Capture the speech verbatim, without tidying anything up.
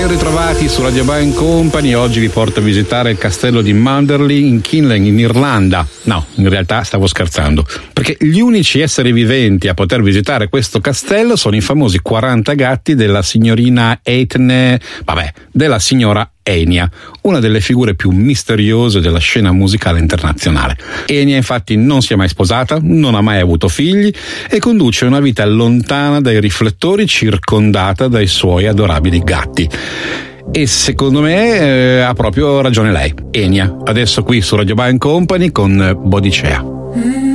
Ben ritrovati su Radio Band Company. Oggi vi porto a visitare il castello di Manderley in Kinlan, in Irlanda. No, in realtà stavo scherzando, perché gli unici esseri viventi a poter visitare questo castello sono i famosi quaranta gatti della signorina Etne, vabbè, della signora Enya, una delle figure più misteriose della scena musicale internazionale. Enya infatti non si è mai sposata, non ha mai avuto figli e conduce una vita lontana dai riflettori, circondata dai suoi adorabili gatti. E secondo me eh, ha proprio ragione lei, Enya. Adesso qui su Radio Band Company con Bodicea.